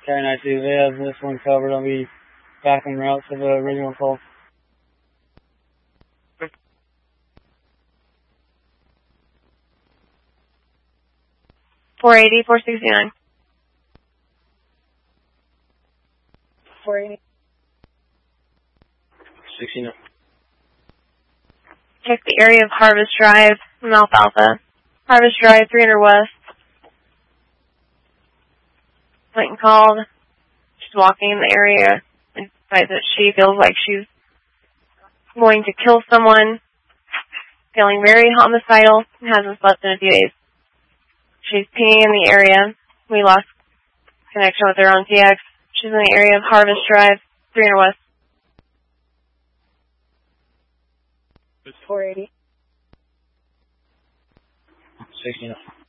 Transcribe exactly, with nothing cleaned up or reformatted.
Carry nine two, they have this one covered. I'll be back en route to the original call. four eighty, four sixty-nine. four eighty. sixty-nine. Check the area of Harvest Drive, Mouth Alpha. Harvest Drive, three hundred West. Went and called. She's walking in the area and decides that she feels like she's going to kill someone. Feeling very homicidal and hasn't slept in a few days. She's peeing in the area. We lost connection with her on T X. She's in the area of Harvest Drive, three hundred West. four eighty. sixty-nine.